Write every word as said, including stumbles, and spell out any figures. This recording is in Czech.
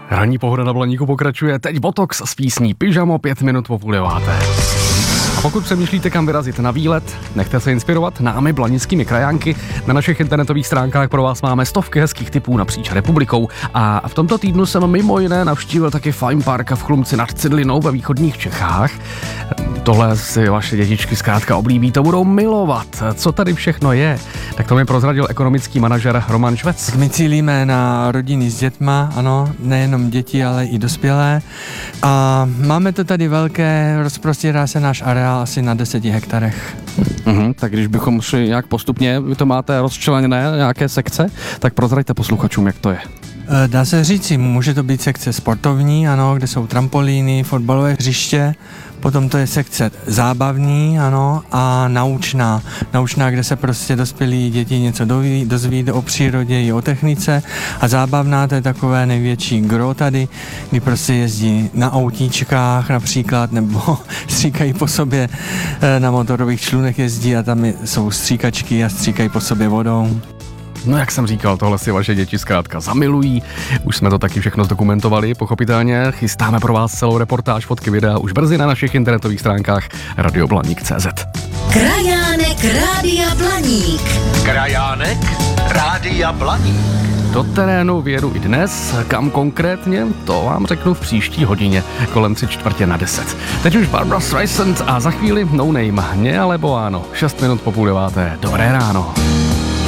Ranní pohoda na Blaníku pokračuje, teď Botox s písní Pyžamo pět minut po půl deváté. A pokud přemýšlíte, kam vyrazit na výlet, nechte se inspirovat námi blanickými krajánky. Na našich internetových stránkách pro vás máme stovky hezkých tipů napříč republikou. A v tomto týdnu jsem mimo jiné navštívil taky Fine Park v Chlumci nad Cidlinou ve východních Čechách. Tohle si vaše dětičky zkrátka oblíbí, to budou milovat. Co tady všechno je? Tak to mi prozradil ekonomický manažer Roman Švec. My cílíme na rodiny s dětma, ano, nejenom děti, ale i dospělé. A máme to tady velké, rozprostírá se náš areál asi na deseti hektarech. Mhm, tak když bychom šli nějak postupně, vy to máte rozčleněné nějaké sekce, tak prozraďte posluchačům, jak to je. Dá se říci, může to být sekce sportovní, ano, kde jsou trampolíny, fotbalové hřiště, potom to je sekce zábavní, ano, a naučná. Naučná, kde se prostě dospělí děti něco doví, dozví o přírodě i o technice, a zábavná, to je takové největší gro tady, kdy prostě jezdí na autíčkách například, nebo stříkají po sobě, na motorových člunech jezdí a tam jsou stříkačky a stříkají po sobě vodou. No jak jsem říkal, tohle si vaše děti zkrátka zamilují. Už jsme to taky všechno zdokumentovali, pochopitelně. Chystáme pro vás celou reportáž, fotky, videa už brzy na našich internetových stránkách radio blaník tečka cé zet. Krajánek Rádia Blaník. Krajánek Rádia Blaník. Do terénu vědu i dnes, kam konkrétně, to vám řeknu v příští hodině, kolem tři čtvrtě na deset. Teď už Barbra Streisand a za chvíli No Name, mě alebo ano, šest minut po půl deváté. Dobré ráno.